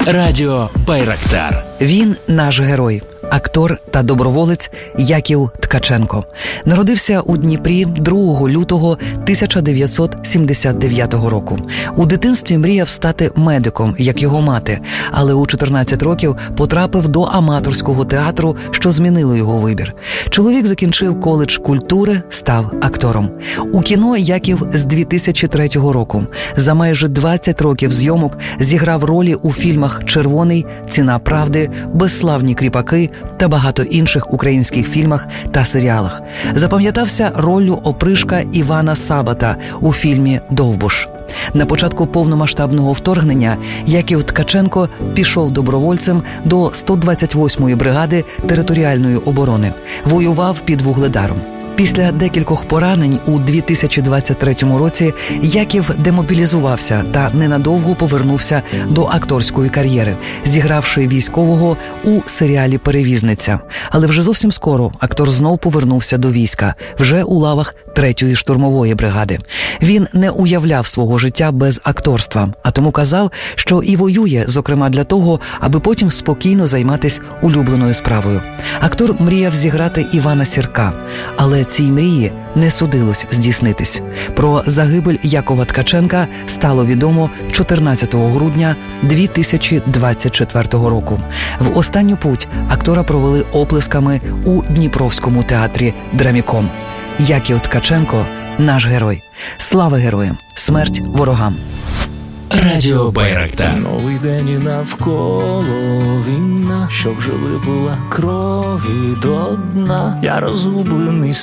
Радіо Байрактар. Він наш герой. Актор та доброволець Яків Ткаченко. Народився у Дніпрі 2 лютого 1979 року. У дитинстві мріяв стати медиком, як його мати, але у 14 років потрапив до аматорського театру, що змінило його вибір. Чоловік закінчив коледж культури, став актором. У кіно Яків з 2003 року. За майже 20 років зйомок зіграв ролі у фільмах «Червоний», «Ціна правди», «Безславні кріпаки» та багато інших українських фільмах та серіалах. Запам'ятався роллю опришка Івана Сабата у фільмі «Довбуш». На початку повномасштабного вторгнення Яків Ткаченко пішов добровольцем до 128-ї бригади територіальної оборони. Воював під Вугледаром. Після декількох поранень у 2023 році Яків демобілізувався та ненадовго повернувся до акторської кар'єри, зігравши військового у серіалі «Перевізниця». Але вже зовсім скоро актор знов повернувся до війська, вже у лавах 3-ї штурмової бригади. Він не уявляв свого життя без акторства, а тому казав, що і воює, зокрема для того, аби потім спокійно займатися улюбленою справою. Актор мріяв зіграти Івана Сірка, але цій мрії не судилось здійснитись. Про загибель Якова Ткаченка стало відомо 14 грудня 2024 року. В останню путь актора провели оплесками у Дніпровському театрі «Драміком». Яків Ткаченко – наш герой. Слава героям! Смерть ворогам! Радіо Байрактар. Новий день і навколо війна, що вже випила крові до дна. Я розгублений